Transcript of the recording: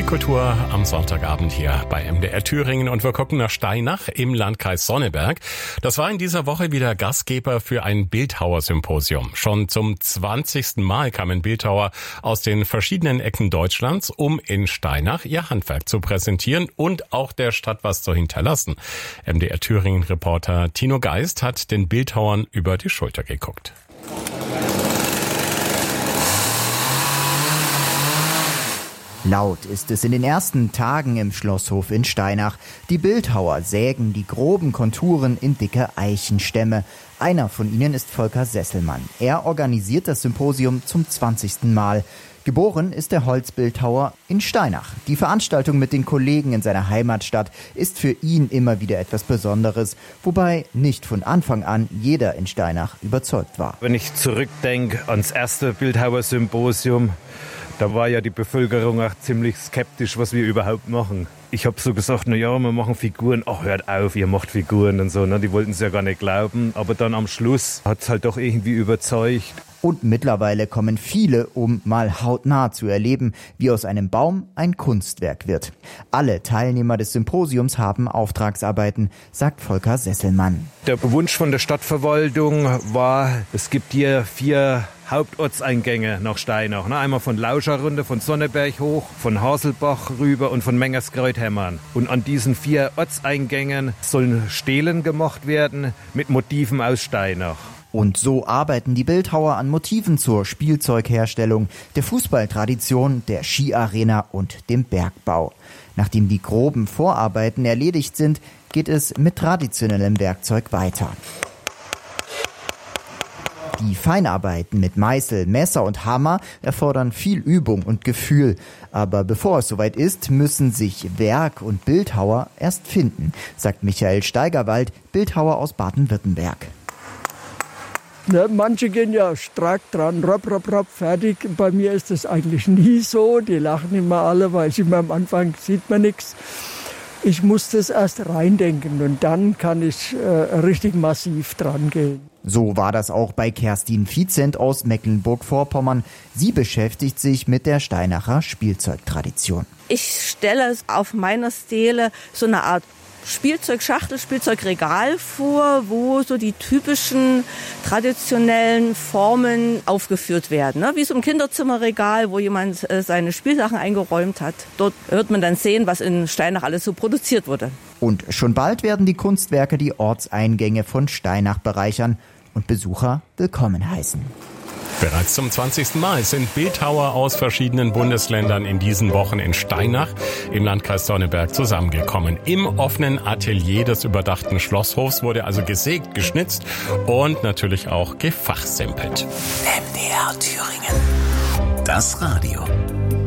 Kultur am Sonntagabend hier bei MDR Thüringen und wir gucken nach Steinach im Landkreis Sonneberg. Das war in dieser Woche wieder Gastgeber für ein Bildhauersymposium. Schon zum 20. Mal kamen Bildhauer aus den verschiedenen Ecken Deutschlands, um in Steinach ihr Handwerk zu präsentieren und auch der Stadt was zu hinterlassen. MDR Thüringen-Reporter Tino Geist hat den Bildhauern über die Schulter geguckt. Laut ist es in den ersten Tagen im Schlosshof in Steinach. Die Bildhauer sägen die groben Konturen in dicke Eichenstämme. Einer von ihnen ist Volker Sesselmann. Er organisiert das Symposium zum 20. Mal. Geboren ist der Holzbildhauer in Steinach. Die Veranstaltung mit den Kollegen in seiner Heimatstadt ist für ihn immer wieder etwas Besonderes, wobei nicht von Anfang an jeder in Steinach überzeugt war. Wenn ich zurückdenke ans erste Bildhauersymposium, da war ja die Bevölkerung auch ziemlich skeptisch, was wir überhaupt machen. Ich habe so gesagt, na ja, wir machen Figuren. Ach, hört auf, ihr macht Figuren und so. Ne? Die wollten es ja gar nicht glauben. Aber dann am Schluss hat es halt doch irgendwie überzeugt. Und mittlerweile kommen viele, um mal hautnah zu erleben, wie aus einem Baum ein Kunstwerk wird. Alle Teilnehmer des Symposiums haben Auftragsarbeiten, sagt Volker Sesselmann. Der Wunsch von der Stadtverwaltung war, es gibt hier 4 Hauptortseingänge nach Steinach. Einmal von Lauscherrunde, von Sonneberg hoch, von Haselbach rüber und von Mengerskreuthämmern. Und an diesen 4 Ortseingängen sollen Stelen gemacht werden mit Motiven aus Steinach. Und so arbeiten die Bildhauer an Motiven zur Spielzeugherstellung, der Fußballtradition, der Skiarena und dem Bergbau. Nachdem die groben Vorarbeiten erledigt sind, geht es mit traditionellem Werkzeug weiter. Die Feinarbeiten mit Meißel, Messer und Hammer erfordern viel Übung und Gefühl. Aber bevor es soweit ist, müssen sich Werk und Bildhauer erst finden, sagt Michael Steigerwald, Bildhauer aus Baden-Württemberg. Ne, manche gehen ja stark dran, ropp, fertig. Bei mir ist das eigentlich nie so. Die lachen immer alle, weil immer am Anfang sieht man nichts. Ich muss das erst reindenken und dann kann ich richtig massiv dran gehen. So war das auch bei Kerstin Viezent aus Mecklenburg-Vorpommern. Sie beschäftigt sich mit der Steinacher Spielzeugtradition. Ich stelle auf meiner Stele so eine Art Spielzeugschachtel, Spielzeugregal vor, wo so die typischen traditionellen Formen aufgeführt werden. Wie so ein Kinderzimmerregal, wo jemand seine Spielsachen eingeräumt hat. Dort wird man dann sehen, was in Steinach alles so produziert wurde. Und schon bald werden die Kunstwerke die Ortseingänge von Steinach bereichern und Besucher willkommen heißen. Bereits zum 20. Mal sind Bildhauer aus verschiedenen Bundesländern in diesen Wochen in Steinach im Landkreis Sonneberg zusammengekommen. Im offenen Atelier des überdachten Schlosshofs wurde also gesägt, geschnitzt und natürlich auch gefachsimpelt. MDR Thüringen. Das Radio.